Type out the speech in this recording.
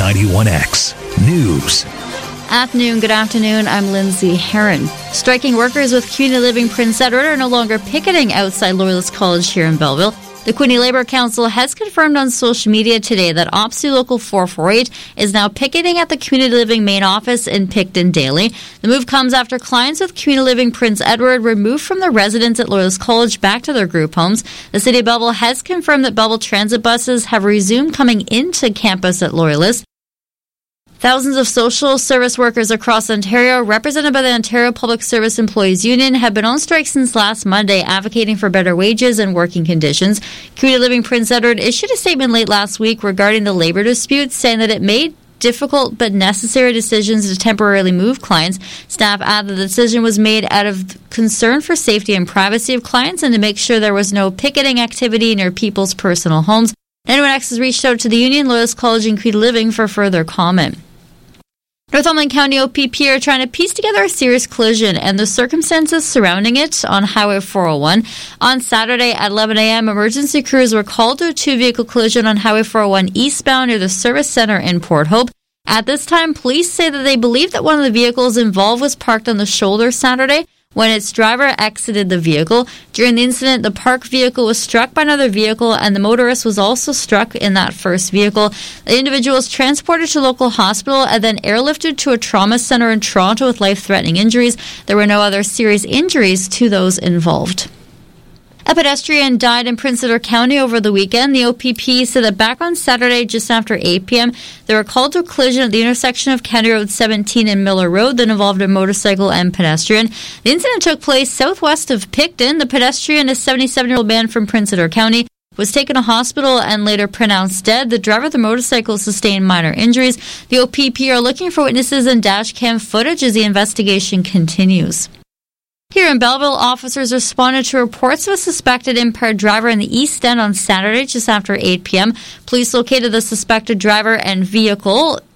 91X News. Afternoon, good afternoon. I'm Lindsay Herron. Striking workers with CUNY Living Prince Edward are no longer picketing outside Loyalist College here in Belleville. The Quinte Labour Council has confirmed on social media today that OPSEU Local 448 is now picketing at the CUNY Living main office in Picton daily. The move comes after clients with CUNY Living Prince Edward were moved from their residence at Loyalist College back to their group homes. The City of Belleville has confirmed that Belleville transit buses have resumed coming into campus at Loyalist. Thousands of social service workers across Ontario, represented by the Ontario Public Service Employees Union, have been on strike since last Monday, advocating for better wages and working conditions. CUNY Living Prince Edward issued a statement late last week regarding the labour dispute, saying that it made difficult but necessary decisions to temporarily move clients. Staff add that the decision was made out of concern for safety and privacy of clients and to make sure there was no picketing activity near people's personal homes. 91X has reached out to the union, Loyalist College, and Quinte Living for further comment. Northumberland County OPP are trying to piece together a serious collision and the circumstances surrounding it on Highway 401. On Saturday at 11 a.m., emergency crews were called to a two-vehicle collision on Highway 401 eastbound near the Service Centre in Port Hope. At this time, police say that they believe that one of the vehicles involved was parked on the shoulder Saturday when its driver exited the vehicle. During the incident, the parked vehicle was struck by another vehicle and the motorist was also struck in that first vehicle. The individual was transported to a local hospital and then airlifted to a trauma center in Toronto with life-threatening injuries. There were no other serious injuries to those involved. A pedestrian died in Prince Edward County over the weekend. The OPP said that back on Saturday, just after 8 p.m., they were called to a collision at the intersection of County Road 17 and Miller Road that involved a motorcycle and pedestrian. The incident took place southwest of Picton. The pedestrian, a 77-year-old man from Prince Edward County, was taken to hospital and later pronounced dead. The driver of the motorcycle sustained minor injuries. The OPP are looking for witnesses and dash cam footage as the investigation continues. Here in Belleville, officers responded to reports of a suspected impaired driver in the East End on Saturday just after 8 p.m. Police located the suspected driver and vehicle